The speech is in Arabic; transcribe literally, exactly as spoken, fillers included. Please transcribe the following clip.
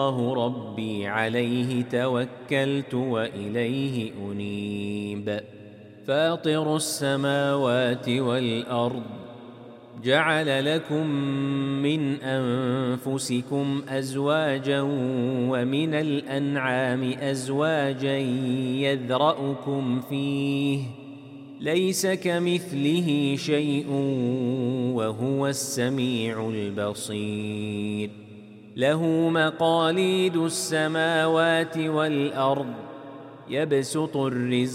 الله ربي عليه توكلت وإليه أنيب فاطر السماوات والأرض جعل لكم من أنفسكم أزواجا ومن الأنعام أزواجا يذرأكم فيه ليس كمثله شيء وهو السميع البصير له مقاليد السماوات والأرض يبسط الرزق